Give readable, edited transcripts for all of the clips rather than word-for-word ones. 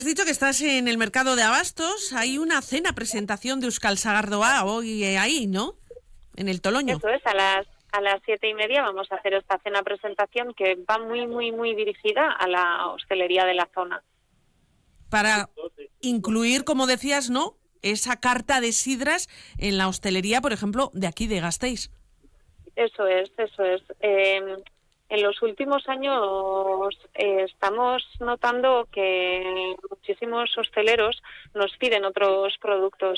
Has dicho que estás en el mercado de abastos. Hay una cena presentación de Euskal Sagardoa hoy ahí, ¿no? En el Toloño. Eso es, a las 7:30 vamos a hacer esta cena presentación que va muy dirigida a la hostelería de la zona. Para incluir, como decías, ¿no?, esa carta de sidras en la hostelería, por ejemplo, de aquí de Gasteiz. Eso es. En los últimos años estamos notando que muchísimos hosteleros nos piden otros productos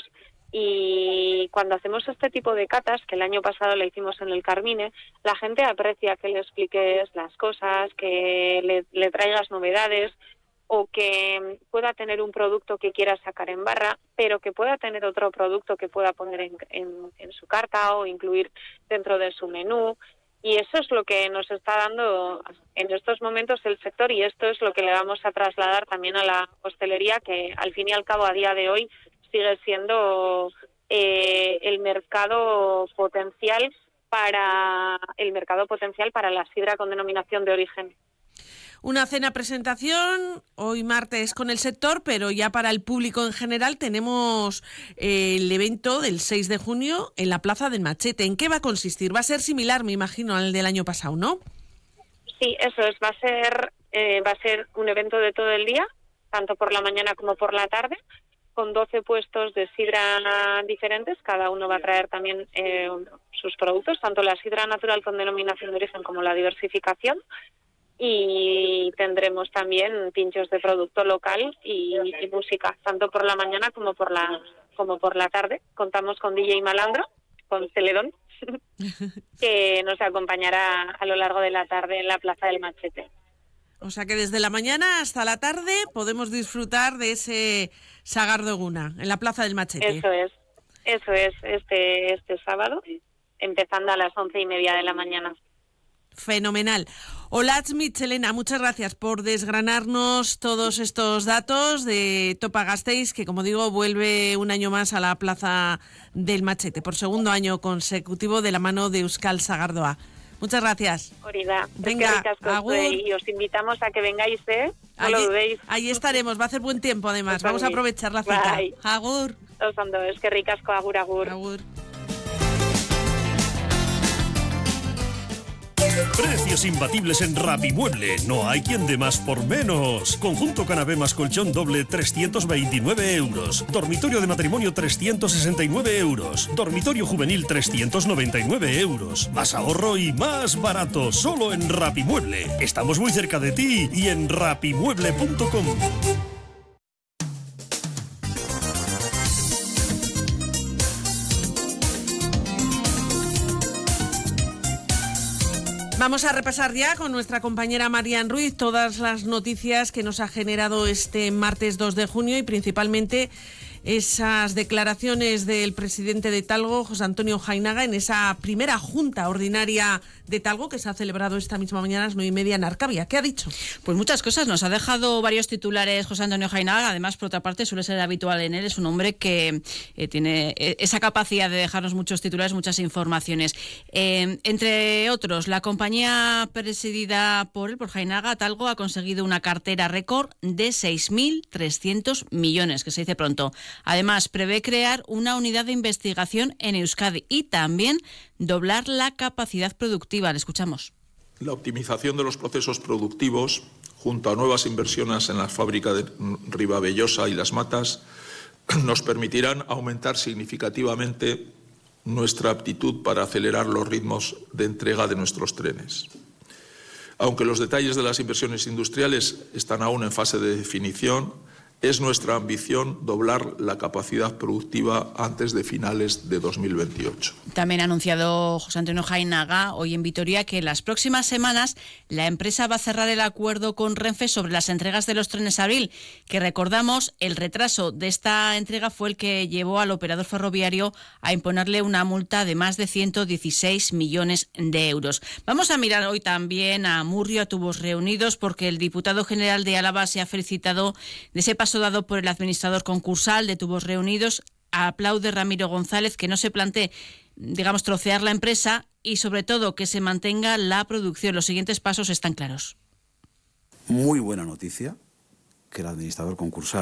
y cuando hacemos este tipo de catas, que el año pasado la hicimos en el Carmine, la gente aprecia que le expliques las cosas, que le traigas novedades o que pueda tener un producto que quiera sacar en barra, pero que pueda tener otro producto que pueda poner en su carta o incluir dentro de su menú. Y eso es lo que nos está dando en estos momentos el sector y esto es lo que le vamos a trasladar también a la hostelería, que al fin y al cabo a día de hoy sigue siendo el mercado potencial para la sidra con denominación de origen. Una cena presentación hoy martes con el sector, pero ya para el público en general tenemos el evento del 6 de junio en la Plaza del Machete. ¿En qué va a consistir? Va a ser similar, me imagino, al del año pasado, ¿no? Sí, eso es. Va a ser un evento de todo el día, tanto por la mañana como por la tarde, con 12 puestos de sidra diferentes. Cada uno va a traer también sus productos, tanto la sidra natural con denominación de origen como la diversificación. Y tendremos también pinchos de producto local y música, tanto por la mañana como por la tarde. Contamos con DJ Malandro, con Celedón, que nos acompañará a lo largo de la tarde en la Plaza del Machete. O sea que desde la mañana hasta la tarde podemos disfrutar de ese Sagardo Eguna en la Plaza del Machete. Eso es este sábado, empezando a las 11:30 de la mañana. Fenomenal. Olatz Michelena, muchas gracias por desgranarnos todos estos datos de Topa Gasteiz, que como digo vuelve un año más a la Plaza del Machete, por segundo año consecutivo de la mano de Euskal Sagardoa. Muchas gracias. Orida, venga, agur. Y os invitamos a que vengáis, no lo dudéis. Ahí estaremos, va a hacer buen tiempo además, vamos a aprovechar la cita. Bye. Agur. Oso es que ricasco, agur. Agur. Precios imbatibles en Rapimueble. No hay quien dé más por menos. Conjunto canapé más colchón doble 329 euros. Dormitorio de matrimonio 369 euros. Dormitorio juvenil 399 euros. Más ahorro y más barato. Solo en Rapimueble. Estamos muy cerca de ti y en rapimueble.com. Vamos a repasar ya con nuestra compañera Marian Ruiz todas las noticias que nos ha generado este martes 2 de junio y principalmente esas declaraciones del presidente de Talgo, José Antonio Jainaga, en esa primera junta ordinaria de Talgo que se ha celebrado esta misma mañana a las 9:30 en Arcavia. ¿Qué ha dicho? Pues muchas cosas. Nos ha dejado varios titulares José Antonio Jainaga. Además, por otra parte, suele ser habitual en él. Es un hombre que tiene esa capacidad de dejarnos muchos titulares, muchas informaciones. Entre otros, la compañía presidida por él, por Jainaga, Talgo, ha conseguido una cartera récord de 6.300 millones, que se dice pronto. Además, prevé crear una unidad de investigación en Euskadi y también doblar la capacidad productiva. Le escuchamos. La optimización de los procesos productivos, junto a nuevas inversiones en la fábrica de Ribabellosa y Las Matas, nos permitirán aumentar significativamente nuestra aptitud para acelerar los ritmos de entrega de nuestros trenes. Aunque los detalles de las inversiones industriales están aún en fase de definición, es nuestra ambición doblar la capacidad productiva antes de finales de 2028. También ha anunciado José Antonio Jainaga hoy en Vitoria que en las próximas semanas la empresa va a cerrar el acuerdo con Renfe sobre las entregas de los trenes Abril, que recordamos, el retraso de esta entrega fue el que llevó al operador ferroviario a imponerle una multa de más de 116 millones de euros. Vamos a mirar hoy también a Murrio, a Tubos Reunidos, porque el diputado general de Álava se ha felicitado de ese paso dado por el administrador concursal de Tubos Reunidos. Aplaude Ramiro González que no se plantee, trocear la empresa y sobre todo que se mantenga la producción. Los siguientes pasos están claros. Muy buena noticia que el administrador concursal